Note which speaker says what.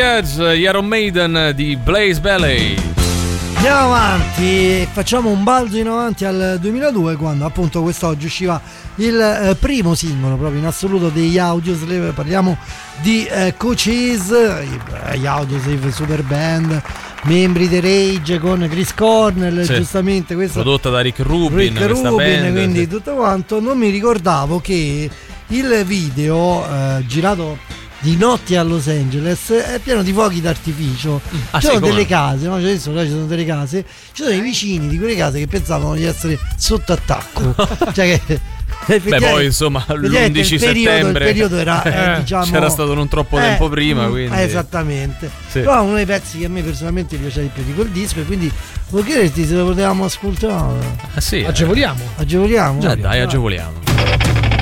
Speaker 1: Edge, Iron Maiden di Blaze Bayley.
Speaker 2: Andiamo avanti, facciamo un balzo in avanti al 2002, quando appunto quest'oggi usciva il primo singolo proprio in assoluto degli Audioslave. Parliamo di Cochise, gli Audioslave super band, membri dei Rage con Chris Cornell, sì, giustamente questa
Speaker 1: prodotta da Rick Rubin, band,
Speaker 2: quindi
Speaker 1: sì,
Speaker 2: tutto quanto. Non mi ricordavo che il video girato di notte a Los Angeles è pieno di fuochi d'artificio. Ci sono delle case, no? Adesso ci sono delle case, ci sono i vicini di quelle case che pensavano di essere sotto attacco. Cioè che
Speaker 1: beh, poi insomma l'11 settembre
Speaker 2: il periodo era diciamo,
Speaker 1: c'era stato non troppo tempo prima, quindi
Speaker 2: esattamente,
Speaker 1: sì.
Speaker 2: Però uno dei pezzi che a me personalmente piace di più di quel disco, e quindi vuol chiederti se lo potevamo ascoltare.
Speaker 1: Sì,
Speaker 2: agevoliamo
Speaker 1: dai, agevoliamo.